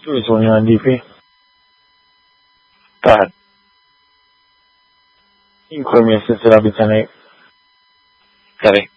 229 DP. Go ahead. You can clear me a sensitive, I'll be 10-8. Steady.